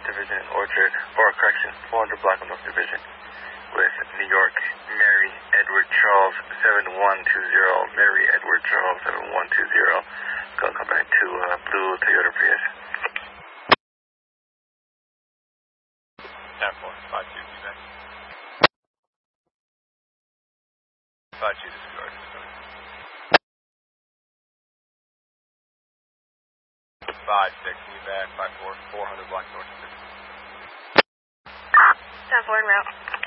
Division, Orchard, or correction, 400 block of North Division, with New York, Mary Edward Charles 7120, Mary Edward Charles 7120. Gonna come back to blue Toyota Prius. 10-4, 5-2, feedback. 5-2, disregard. 5-6, feedback, 5-4, 400 block north. 10-4 en route.